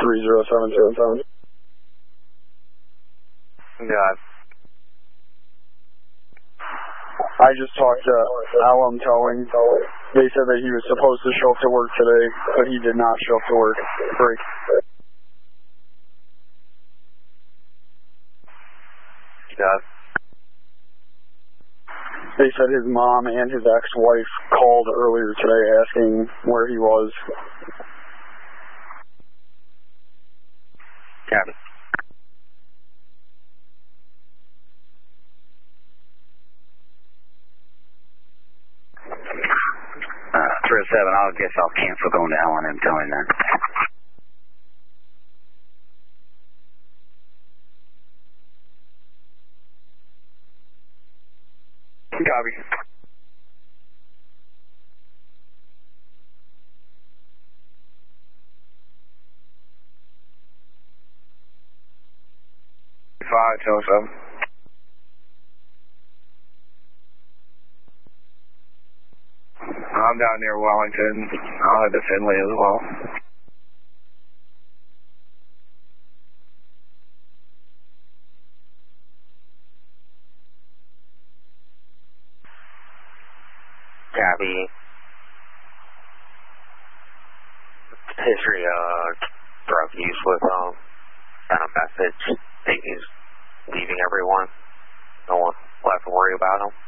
30777. Yeah. I just talked to Alum Towing. They said that he was supposed to show up to work today, but he did not show up to work. Break. Yeah. They said his mom and his ex-wife called earlier today asking where he was. Copy. 307, I guess I'll cancel going to L&M Towing then. Copy. Five, 207. I'm down near Wellington. I'll head to Finley as well. Copy. History drug use with sent a message. He's leaving everyone. No one will have to worry about him.